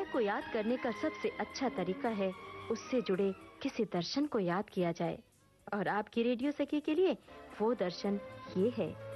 को याद करने का सबसे अच्छा तरीका है उससे जुड़े किसी दर्शन को याद किया जाए। और आपकी रेडियो सखी के लिए वो दर्शन ये है।